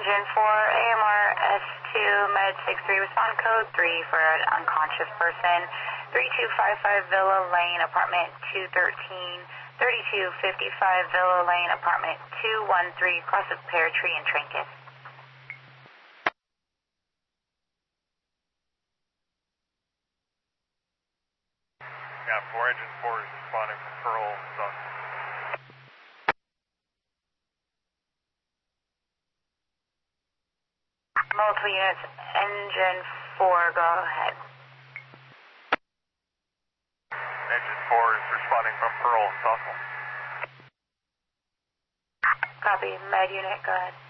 Engine 4, AMR S2, Med 63, respond code 3 for an unconscious person. 3255 Villa Lane, apartment 213, 3255 Villa Lane, apartment 213, across the pear tree and Trinket. Yeah, 4 Engine 4 is responding from Pearl, South. Multiple units, Engine 4, go ahead. Engine 4 is responding from Pearl, Southwell. Copy, Med unit, go ahead.